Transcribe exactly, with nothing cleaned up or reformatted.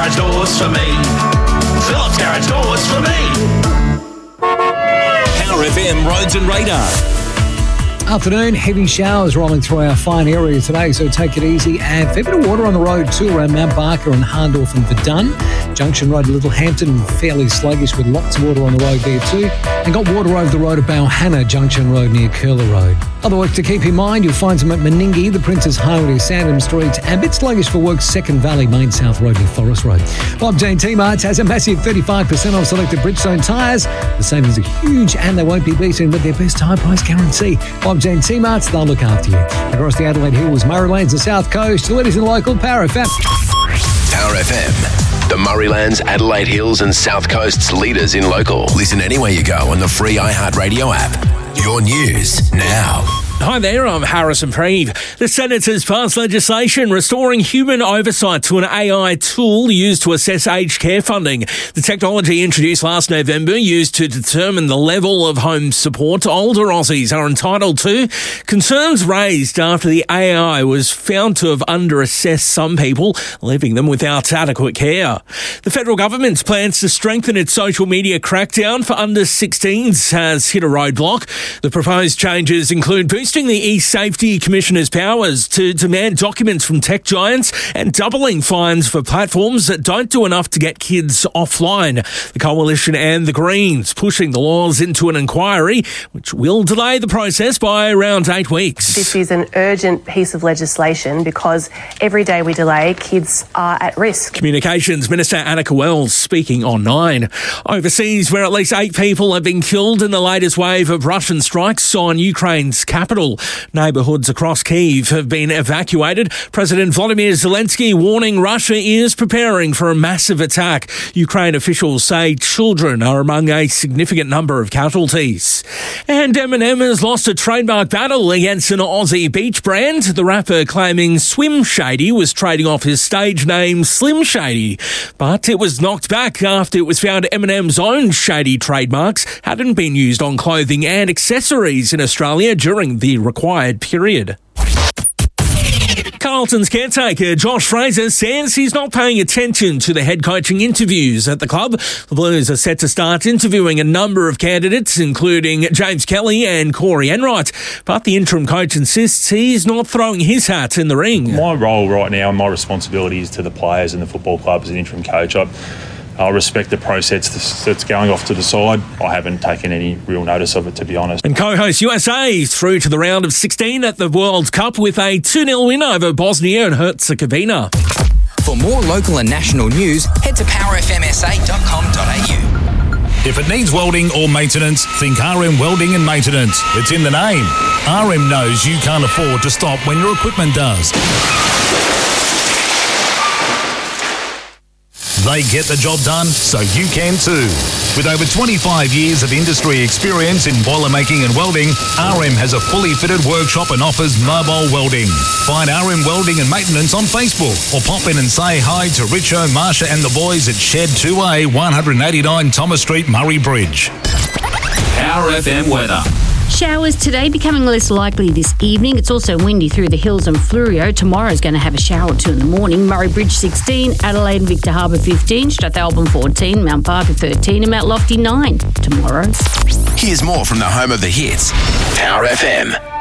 Garage Doors for me. Phillips Garage Doors for me. Power F M Roads and Radar. Afternoon, heavy showers rolling through our fine area today, so take it easy. And a fair bit of water on the road too around Mount Barker and Hahndorf and Verdun. Junction Road, Littlehampton, fairly sluggish with lots of water on the road there too. And got water over the road at Balhanna Junction Road near Curler Road. Other work to keep in mind, you'll find some at Meningie, the Prince's Highway, Sandham Street, and a bit sluggish for work, Second Valley, Main South Road near Forest Road. Bob Jane T-Marts has a massive thirty-five percent off selected Bridgestone tyres. The savings are huge and they won't be beaten with their best tyre price guarantee. Bob Jane T-Marts, they'll look after you. Across the Adelaide Hills, Murraylands and South Coast, to ladies and local, Power F M. Power F M, the Murraylands, Adelaide Hills and South Coast's leaders in local. Listen anywhere you go on the free iHeartRadio app. Your news now. Hi there, I'm Harrison Preeve. The Senate has passed legislation restoring human oversight to an A I tool used to assess aged care funding. The technology introduced last November used to determine the level of home support older Aussies are entitled to. Concerns raised after the A I was found to have under-assessed some people, leaving them without adequate care. The federal government's plans to strengthen its social media crackdown for under sixteens has hit a roadblock. The proposed changes include boosting the e-Safety Commissioner's powers to demand documents from tech giants and doubling fines for platforms that don't do enough to get kids offline. The Coalition and the Greens pushing the laws into an inquiry, which will delay the process by around eight weeks. This is an urgent piece of legislation because every day we delay, kids are at risk. Communications Minister Annika Wells speaking on Nine. Overseas, where at least eight people have been killed in the latest wave of Russian strikes on Ukraine's capital. Neighbourhoods across Kyiv have been evacuated. President Volodymyr Zelensky warning Russia is preparing for a massive attack. Ukraine officials say children are among a significant number of casualties. And Eminem has lost a trademark battle against an Aussie beach brand. The rapper claiming Swim Shady was trading off his stage name Slim Shady. But it was knocked back after it was found Eminem's own shady trademarks hadn't been used on clothing and accessories in Australia during the required period. Carlton's caretaker, Josh Fraser, says he's not paying attention to the head coaching interviews at the club. The Blues are set to start interviewing a number of candidates, including James Kelly and Corey Enright. But the interim coach insists he's not throwing his hat in the ring. My role right now and my responsibility is to the players and the football club as an interim coach. I, I respect the process that's going off to the side. I haven't taken any real notice of it, to be honest. And co-host U S A through to the round of sixteen at the World Cup with a two nil win over Bosnia and Herzegovina. For more local and national news, head to power f m s a dot com dot a u. If it needs welding or maintenance, think R M Welding and Maintenance. It's in the name. R M knows you can't afford to stop when your equipment does. They get the job done, so you can too. With over twenty-five years of industry experience in boiler making and welding, R M has a fully fitted workshop and offers mobile welding. Find R M Welding and Maintenance on Facebook or pop in and say hi to Richo, Marsha and the boys at Shed two A, one eighty-nine Thomas Street, Murray Bridge. Power F M weather. Showers today, becoming less likely this evening. It's also windy through the hills and Fleurieu. Tomorrow's going to have a shower or two in the morning. Murray Bridge sixteen, Adelaide and Victor Harbour fifteen, Strathalbyn fourteen, Mount Parker thirteen and Mount Lofty nine tomorrow. Here's more from the home of the hits, Power F M.